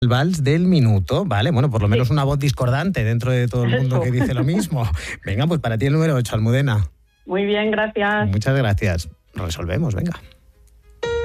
El vals del minuto, vale, bueno, por lo menos una voz discordante dentro de todo el mundo que dice lo mismo. Venga, pues para ti el número 8, Almudena. Muy bien, gracias. Muchas gracias. Resolvemos, venga.